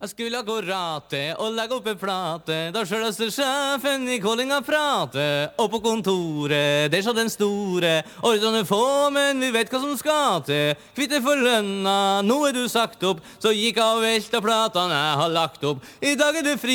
Jeg skulle akkurate og legge opp en plate. Da sjølveste sjefen i Kålinga prate. Og på kontoret, der sa den store. Ordene få, men vi vet hva som skal til. Kvitte for lønna, nå er du sagt opp. Så gikk jeg og velta platene jeg har lagt opp. I dag er det fri.